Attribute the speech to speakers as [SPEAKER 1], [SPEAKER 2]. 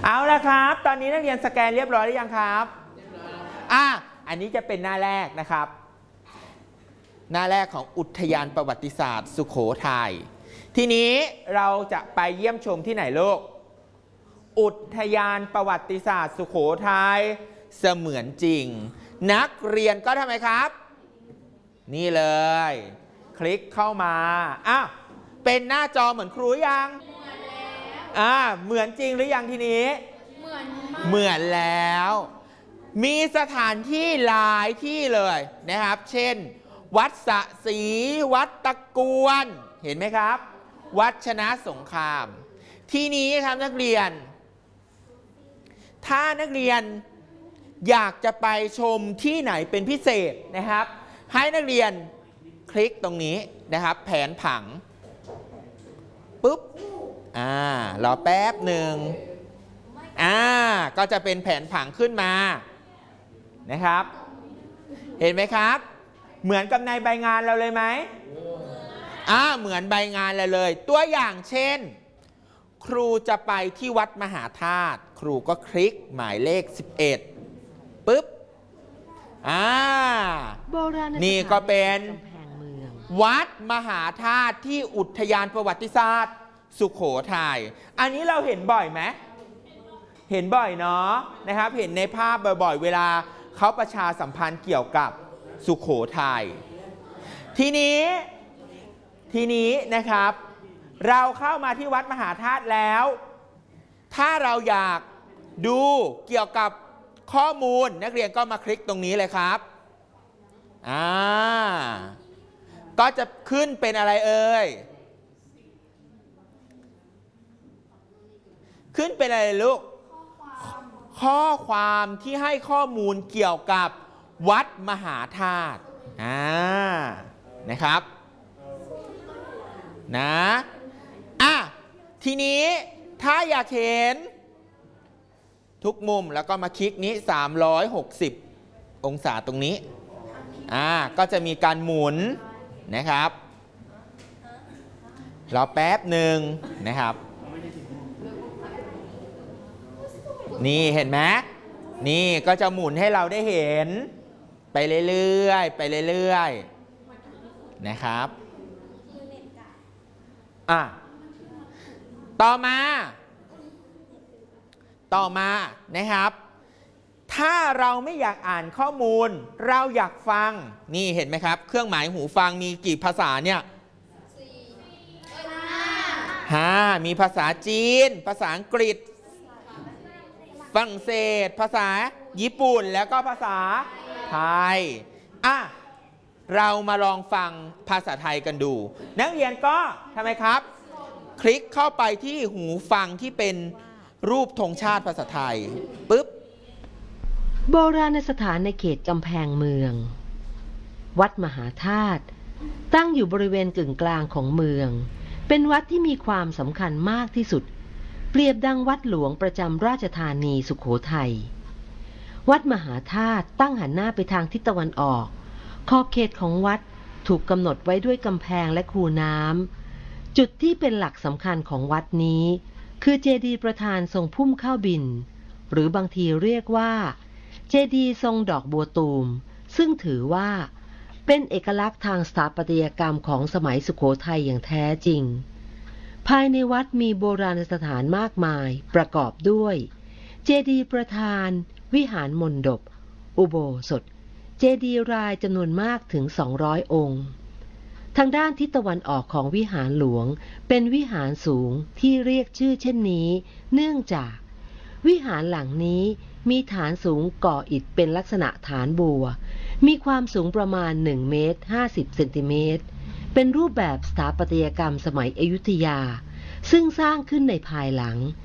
[SPEAKER 1] เอาละครับตอนนี้นักเรียนสแกนเรียบร้อยหรือยังครับอันนี้จะเป็นหน้าแรกนะครับหน้าแรกของอุทยานประวัติศาสตร์สุโขทัยทีนี้เราจะไปเยี่ยมชมที่ไหนลูกอุทยานประวัติศาสตร์สุโขทัยเสมือนจริงนักเรียนก็ทำไมครับนี่เลยคลิกเข้ามาเป็นหน้าจอเหมือนครูยังเหมือนจริงหรือยังทีนี้เหมือนแล้วมีสถานที่หลายที่เลยนะครับเช่นวัดสะศรีวัดตะกวนเห็นไหมครับวัดชนะสงครามที่นี้ครับนักเรียนถ้านักเรียนอยากจะไปชมที่ไหนเป็นพิเศษนะครับให้นักเรียนคลิกตรงนี้นะครับแผนผังปุ๊บรอแป๊บหนึ่งก็จะเป็นแผนผังขึ้นมานะครับเห็นไหมครับเหมือนกับในใบงานเราเลยไหมเหมือนใบงานเราเลยตัวอย่างเช่นครูจะไปที่วัดมหาธาตุครูก็คลิกหมายเลข11ปุ๊บนี่ก็เป็นวัดมหาธาตุที่อุทยานประวัติศาสตร์สุโขทัยอันนี้เราเห็นบ่อยไหมเห็นบ่อยเนาะนะครับเห็นในภาพบ่อยๆเวลาเขาประชาสัมพันธ์เกี่ยวกับสุโขทัยทีนี้นะครับเราเข้ามาที่วัดมหาธาตุแล้วถ้าเราอยากดูเกี่ยวกับข้อมูลนักเรียนก็มาคลิกตรงนี้เลยครับก็จะขึ้นเป็นอะไรเอ่ยขึ้นเป็นอะไรลูกข้อความที่ให้ข้อมูลเกี่ยวกับวัดมหาธาตุนะครับทีนี้ถ้าอยากเห็นทุกมุมแล้วก็มาคลิกนี้360องศาตรงนี้ก็จะมีการหมุนนะครับรอแป๊บหนึ่งนะครับนี่เห็นไหมนี่ก็จะหมุนให้เราได้เห็นไปเรื่อยๆไปเรื่อยๆนะครับต่อมานะครับถ้าเราไม่อยากอ่านข้อมูลเราอยากฟังนี่เห็นไหมครับเครื่องหมายหูฟังมีกี่ภาษาเนี่ยมีภาษาจีนภาษาอังกฤษฝรั่งเศสภาษาญี่ปุ่นแล้วก็ภาษาไทยเรามาลองฟังภาษาไทยกันดูนักเรียนก็ทำไมครับคลิกเข้าไปที่หูฟังที่เป็นรูปธงชาติภาษาไทยปุ๊บ
[SPEAKER 2] โบราณสถานในเขตกำแพงเมืองวัดมหาธาตุตั้งอยู่บริเวณกึ่งกลางของเมืองเป็นวัดที่มีความสำคัญมากที่สุดเปรียบดังวัดหลวงประจำราชธานีสุโขทัยวัดมหาธาตุตั้งหันหน้าไปทางทิศตะวันออกขอบเขตของวัดถูกกำหนดไว้ด้วยกำแพงและคูน้ำจุดที่เป็นหลักสำคัญของวัดนี้คือเจดีย์ประธานทรงพุ่มข้าวบินหรือบางทีเรียกว่าเจดีย์ทรงดอกบัวตูมซึ่งถือว่าเป็นเอกลักษณ์ทางสถาปัตยกรรมของสมัยสุโขทัยอย่างแท้จริงภายในวัดมีโบราณสถานมากมายประกอบด้วยเจดีย์ประธานวิหารมณฑปอุโบสถเจดีย์รายจำนวนมากถึง200องค์ทางด้านทิศตะวันออกของวิหารหลวงเป็นวิหารสูงที่เรียกชื่อเช่นนี้เนื่องจากวิหารหลังนี้มีฐานสูงก่ออิฐเป็นลักษณะฐานบัวมีความสูงประมาณ1 เมตร 50 เซนติเมตรเป็นรูปแบบสถาปัตยกรรมสมัยอยุธยาซึ่งสร้างขึ้นในภายหลัง